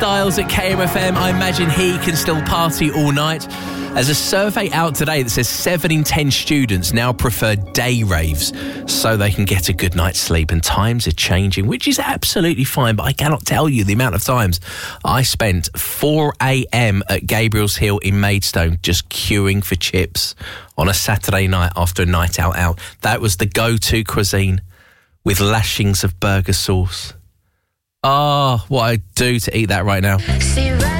Styles at KMFM. I imagine he can still party all night. There's a survey out today that says 7 in 10 students now prefer day raves so they can get a good night's sleep, and times are changing, which is absolutely fine, but I cannot tell you the amount of times I spent 4 a.m. at Gabriel's Hill in Maidstone just queuing for chips on a Saturday night after a night out. That was the go-to cuisine with lashings of burger sauce. Oh, what I'd do to eat that right now.